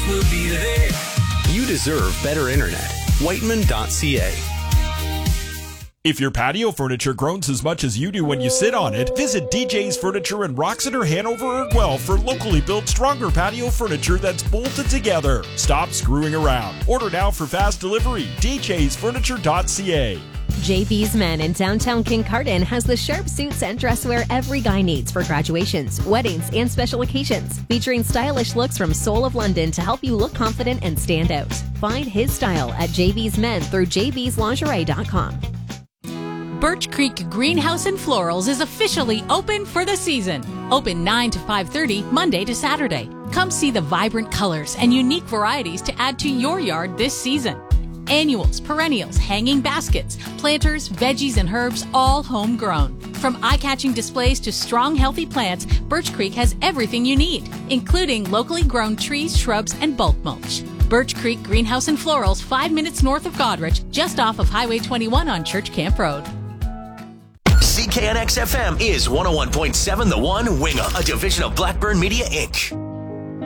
we'll be there. You deserve better internet. Whiteman.ca. If your patio furniture groans as much as you do when you sit on it, visit DJ's Furniture in Roxeter, Hanover, or Guelph for locally built, stronger patio furniture that's bolted together. Stop screwing around. Order now for fast delivery. djsfurniture.ca. JB's Men in downtown Kincardine has the sharp suits and dresswear every guy needs for graduations, weddings, and special occasions. Featuring stylish looks from Soul of London to help you look confident and stand out. Find his style at JB's Men through jbslingerie.com. Birch Creek Greenhouse and Florals is officially open for the season. Open 9 to 5:30 Monday to Saturday. Come see the vibrant colors and unique varieties to add to your yard this season. Annuals, perennials, hanging baskets, planters, veggies, and herbs, all homegrown. From eye-catching displays to strong, healthy plants, Birch Creek has everything you need, including locally grown trees, shrubs, and bulk mulch. Birch Creek Greenhouse and Florals, 5 minutes north of Goderich, just off of Highway 21 on Church Camp Road. CKNX FM is 101.7 The One, Wingham, a division of Blackburn Media, Inc.